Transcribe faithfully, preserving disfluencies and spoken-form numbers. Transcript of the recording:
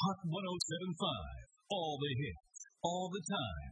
Hot one oh seven point five. All the hits, all the time.